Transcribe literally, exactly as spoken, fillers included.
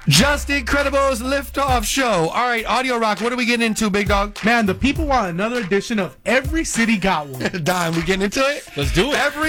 Just Incredibles Liftoff Show. All right, Audio Rock, what are we getting into, big dog? Man, the people want another edition of Every City Got One. Dime, we getting into it? Let's do it. Every